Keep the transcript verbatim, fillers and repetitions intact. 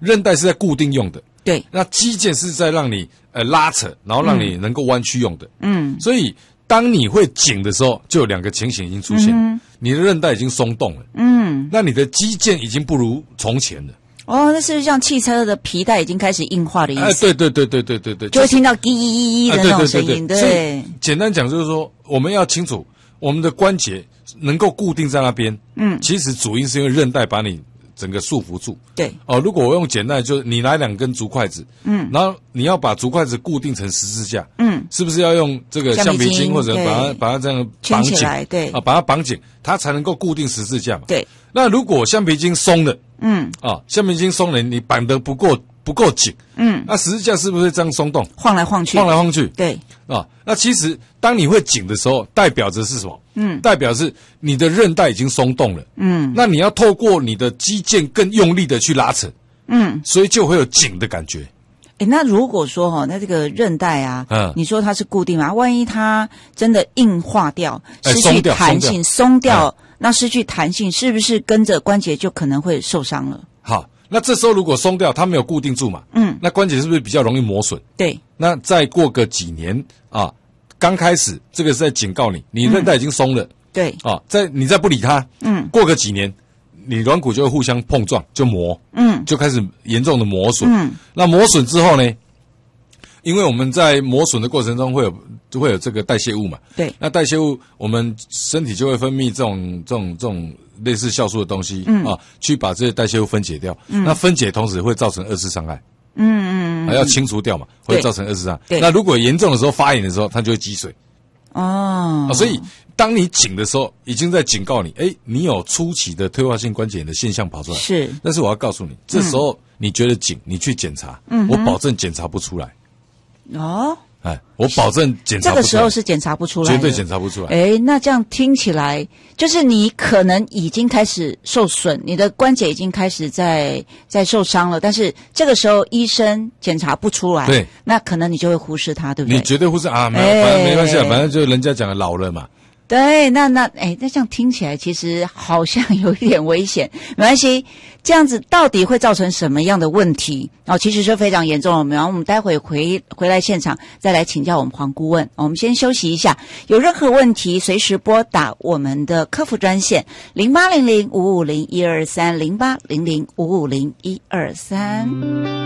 韧带是在固定用的， 对， 那肌腱是在让你呃拉扯，然后让你能够弯曲用的。嗯，所以当你会紧的时候，就有两个情形已经出现了，嗯、你的韧带已经松动了，嗯，那你的肌腱已经不如从前了。 哦，那是不是像汽车的皮带已经开始硬化的意思？ 哎，对对对对对对对， 就会听到滴滴滴的那种声音。对， 所以简单讲就是说，我们要清楚我们的关节能够固定在那边。嗯，其实主因是因为韧带把你整个束缚住。对。哦，如果我用简单的，就是你拿两根竹筷子，嗯，然后你要把竹筷子固定成十字架，嗯，是不是要用这个橡皮筋或者把它把它这样绑紧？对，啊，把它绑紧，它才能够固定十字架嘛。对。那如果橡皮筋松了，嗯，啊，橡皮筋松了，你绑得不够不够紧，嗯，那十字架是不是这样松动， 晃来晃去， 晃来晃去？ 对， 啊，那其实当你会紧的时候，代表着是什么？嗯，代表是你的韧带已经松动了，嗯，那你要透过你的肌腱更用力的去拉扯，嗯，所以就会有紧的感觉。 诶，那如果说哈、哦，那这个韧带啊，嗯，你说它是固定嘛？万一它真的硬化掉，失去弹性，松掉。松那失去弹性，是不是跟着关节就可能会受伤了？ 好，那这时候如果松掉，它没有固定住嘛，嗯，那关节是不是比较容易磨损？ 对。 那再过个几年啊，刚开始这个是在警告你，你韧带已经松了，嗯、 对， 啊，在你再不理它，嗯，过个几年，你软骨就会互相碰撞，就磨，嗯，就开始严重的磨损，嗯，那磨损之后呢？因为我们在磨损的过程中会有就会有这个代谢物嘛，对，那代谢物我们身体就会分泌这种这种这种类似酵素的东西、嗯、啊，去把这些代谢物分解掉。嗯、那分解同时会造成二次伤害，嗯嗯，还要清除掉嘛，会造成二次伤害。对，那如果严重的时候发炎的时候，它就会积水。哦、啊，所以当你紧的时候，已经在警告你，哎，你有初期的退化性关节炎的现象跑出来。是，但是我要告诉你，这时候你觉得紧，你去检查，嗯，我保证检查不出来。哦，哎，我保证检查不出来。这个时候是检查不出来的， 绝对检查不出来。 哎，那这样听起来，就是你可能已经开始受损，你的关节已经开始在在受伤了，但是这个时候医生检查不出来，对，那可能你就会忽视它，对不对？ 你绝对忽视啊，没有，反正没关系啊，反正就人家讲的老了嘛。 对，那那哎，那这样听起来其实好像有一点危险。没关系，这样子到底会造成什么样的问题？哦，其实是非常严重了。然后我们待会回回来现场再来请教我们黄顾问。我们先休息一下，有任何问题随时拨打我们的客服专线零八零零五五零一二三零八零零五五零一二三。